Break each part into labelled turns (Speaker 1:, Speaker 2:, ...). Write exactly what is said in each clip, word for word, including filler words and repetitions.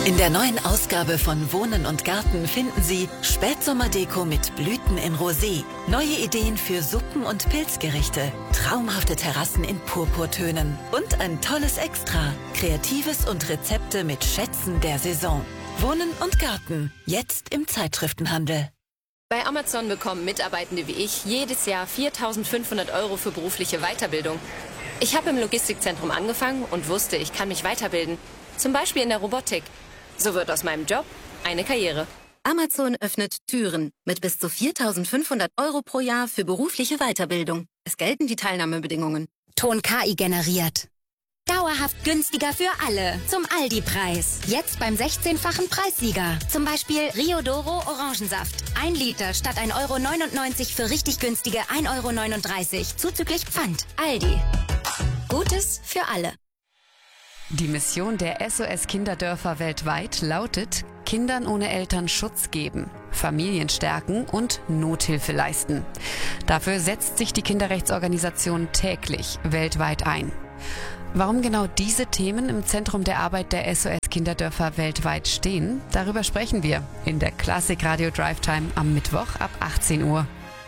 Speaker 1: In der neuen Ausgabe von Wohnen und Garten finden Sie Spätsommerdeko mit Blüten in Rosé, neue Ideen für Suppen und Pilzgerichte, traumhafte Terrassen in Purpurtönen und ein tolles Extra, Kreatives und Rezepte mit Schätzen der Saison. Wohnen und Garten, jetzt im Zeitschriftenhandel.
Speaker 2: Bei Amazon bekommen Mitarbeitende wie ich jedes Jahr viertausendfünfhundert Euro für berufliche Weiterbildung. Ich habe im Logistikzentrum angefangen und wusste, ich kann mich weiterbilden. Zum Beispiel in der Robotik. So wird aus meinem Job eine Karriere.
Speaker 3: Amazon öffnet Türen mit bis zu viertausendfünfhundert Euro pro Jahr für berufliche Weiterbildung. Es gelten die Teilnahmebedingungen.
Speaker 4: Ton K I generiert. Dauerhaft günstiger für alle. Zum Aldi-Preis. Jetzt beim sechzehnfachen Preissieger. Zum Beispiel Rio Doro Orangensaft. Ein Liter statt ein Euro neunundneunzig für richtig günstige ein Euro neununddreißig. Zuzüglich Pfand. Aldi. Gutes für alle.
Speaker 5: Die Mission der S O S Kinderdörfer weltweit lautet: Kindern ohne Eltern Schutz geben, Familien stärken und Nothilfe leisten. Dafür setzt sich die Kinderrechtsorganisation täglich weltweit ein. Warum genau diese Themen im Zentrum der Arbeit der S O S Kinderdörfer weltweit stehen, darüber sprechen wir in der Klassik Radio Drive Time am Mittwoch ab achtzehn Uhr.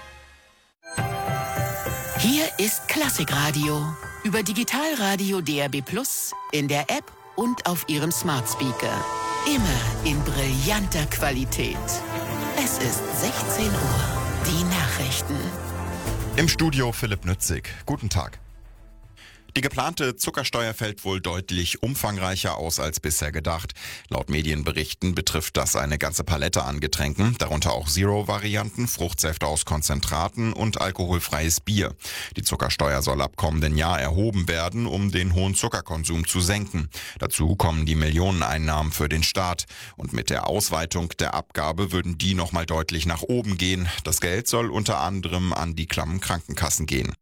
Speaker 6: Hier ist Klassikradio über Digitalradio D R B Plus, in der App und auf Ihrem Smart Speaker. Immer in brillanter Qualität. Es ist sechzehn Uhr. Die Nachrichten.
Speaker 7: Im Studio Philipp Nützig. Guten Tag. Die geplante Zuckersteuer fällt wohl deutlich umfangreicher aus als bisher gedacht. Laut Medienberichten betrifft das eine ganze Palette an Getränken, darunter auch Zero-Varianten, Fruchtsäfte aus Konzentraten und alkoholfreies Bier. Die Zuckersteuer soll ab kommenden Jahr erhoben werden, um den hohen Zuckerkonsum zu senken. Dazu kommen die Millioneneinnahmen für den Staat. Und mit der Ausweitung der Abgabe würden die nochmal deutlich nach oben gehen. Das Geld soll unter anderem an die klammen Krankenkassen gehen.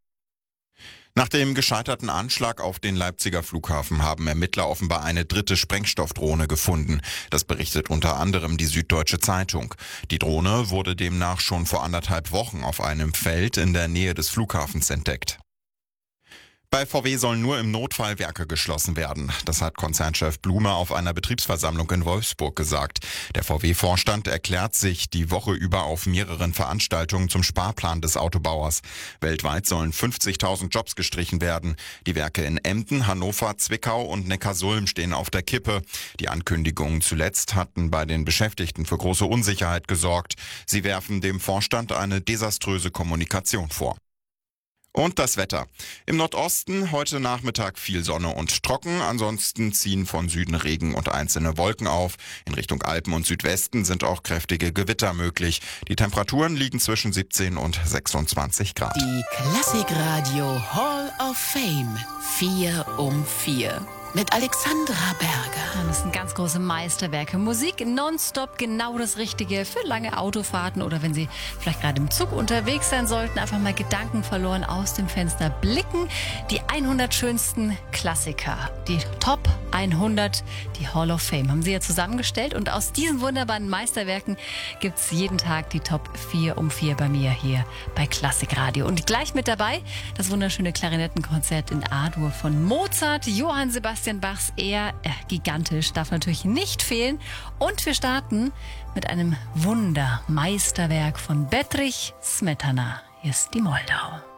Speaker 7: Nach dem gescheiterten Anschlag auf den Leipziger Flughafen haben Ermittler offenbar eine dritte Sprengstoffdrohne gefunden. Das berichtet unter anderem die Süddeutsche Zeitung. Die Drohne wurde demnach schon vor anderthalb Wochen auf einem Feld in der Nähe des Flughafens entdeckt. Bei V W sollen nur im Notfall Werke geschlossen werden. Das hat Konzernchef Blume auf einer Betriebsversammlung in Wolfsburg gesagt. Der V W-Vorstand erklärt sich die Woche über auf mehreren Veranstaltungen zum Sparplan des Autobauers. Weltweit sollen fünfzigtausend Jobs gestrichen werden. Die Werke in Emden, Hannover, Zwickau und Neckarsulm stehen auf der Kippe. Die Ankündigungen zuletzt hatten bei den Beschäftigten für große Unsicherheit gesorgt. Sie werfen dem Vorstand eine desaströse Kommunikation vor. Und das Wetter. Im Nordosten heute Nachmittag viel Sonne und trocken, ansonsten ziehen von Süden Regen und einzelne Wolken auf. In Richtung Alpen und Südwesten sind auch kräftige Gewitter möglich. Die Temperaturen liegen zwischen siebzehn und sechsundzwanzig Grad.
Speaker 6: Die Klassikradio Hall of Fame vier um vier mit Alexandra Berger.
Speaker 8: Das sind ganz große Meisterwerke. Musik nonstop, genau das Richtige für lange Autofahrten oder wenn Sie vielleicht gerade im Zug unterwegs sein sollten, einfach mal Gedanken verloren aus dem Fenster blicken. Die hundert schönsten Klassiker, die Top hundert, die Hall of Fame, haben Sie ja zusammengestellt. Und aus diesen wunderbaren Meisterwerken gibt es jeden Tag die Top vier um vier bei mir hier bei Klassikradio. Und gleich mit dabei das wunderschöne Klarinettenkonzert in A-Dur von Mozart, Johann Sebastian Bachs eher äh, gigantisch, darf natürlich nicht fehlen. Und wir starten mit einem Wundermeisterwerk von Bedřich Smetana. Hier ist die Moldau.